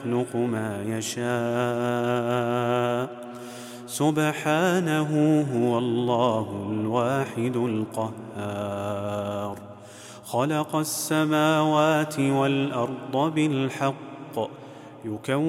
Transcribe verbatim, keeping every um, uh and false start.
يخلق ما يشاء سبحانه هو الله الواحد القهار خلق السماوات والأرض بالحق يكون